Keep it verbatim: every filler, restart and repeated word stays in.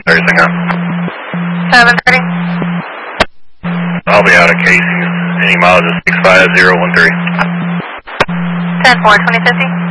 Everything up. seven thirty. I'll be out of Casey's. Any mileage is six five zero one three. ten four, twenty fifty.